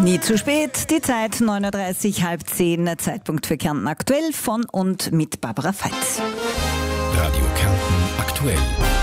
Nie zu spät, die Zeit 9.30 Uhr, halb 10, Zeitpunkt für Kärnten aktuell von und mit Barbara Veit. Radio Kärnten aktuell.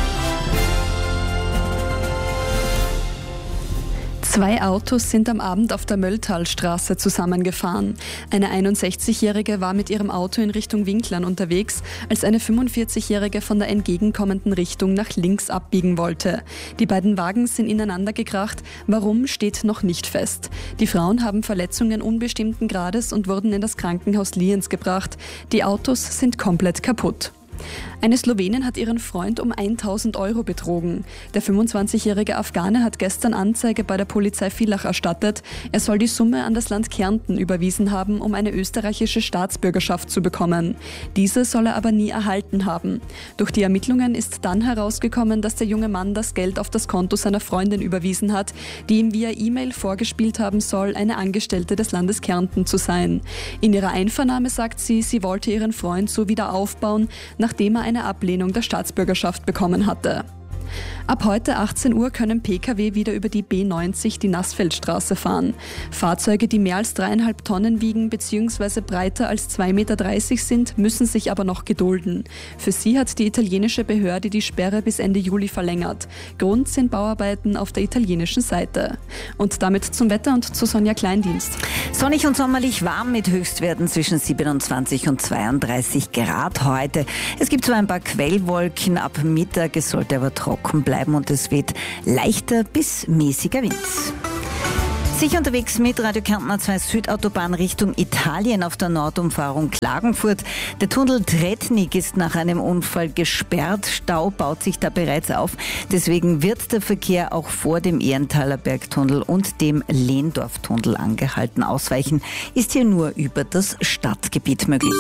2 Autos sind am Abend auf der Mölltalstraße zusammengefahren. Eine 61-Jährige war mit ihrem Auto in Richtung Winklern unterwegs, als eine 45-Jährige von der entgegenkommenden Richtung nach links abbiegen wollte. Die beiden Wagen sind ineinander gekracht. Warum, steht noch nicht fest. Die Frauen haben Verletzungen unbestimmten Grades und wurden in das Krankenhaus Lienz gebracht. Die Autos sind komplett kaputt. Eine Slowenin hat ihren Freund um 1.000 € betrogen. Der 25-jährige Afghane hat gestern Anzeige bei der Polizei Villach erstattet. Er soll die Summe an das Land Kärnten überwiesen haben, um eine österreichische Staatsbürgerschaft zu bekommen. Diese soll er aber nie erhalten haben. Durch die Ermittlungen ist dann herausgekommen, dass der junge Mann das Geld auf das Konto seiner Freundin überwiesen hat, die ihm via E-Mail vorgespielt haben soll, eine Angestellte des Landes Kärnten zu sein. In ihrer Einvernahme sagt sie, sie wollte ihren Freund so wieder aufbauen, nachdem er eine Ablehnung der Staatsbürgerschaft bekommen hatte. Ab heute 18 Uhr können Pkw wieder über die B90 die Nassfeldstraße fahren. Fahrzeuge, die mehr als 3,5 Tonnen wiegen bzw. breiter als 2,30 Meter sind, müssen sich aber noch gedulden. Für sie hat die italienische Behörde die Sperre bis Ende Juli verlängert. Grund sind Bauarbeiten auf der italienischen Seite. Und damit zum Wetter und zu Sonja Kleindienst. Sonnig und sommerlich warm mit Höchstwerten zwischen 27 und 32 Grad heute. Es gibt zwar ein paar Quellwolken, ab Mittag, es sollte aber trocken bleiben und es weht leichter bis mäßiger Wind. Sicher unterwegs mit Radio Kärnten A2 Südautobahn Richtung Italien auf der Nordumfahrung Klagenfurt. Der Tunnel Tretnik ist nach einem Unfall gesperrt. Stau baut sich da bereits auf. Deswegen wird der Verkehr auch vor dem Ehrenthaler Bergtunnel und dem Lehndorftunnel angehalten. Ausweichen ist hier nur über das Stadtgebiet möglich.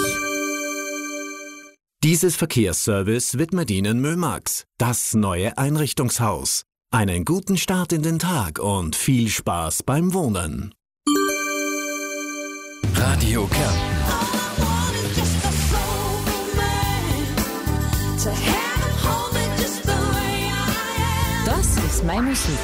Dieses Verkehrsservice widmet Ihnen Mömax, das neue Einrichtungshaus. Einen guten Start in den Tag und viel Spaß beim Wohnen. Radio Kärnten. Das ist meine Musik.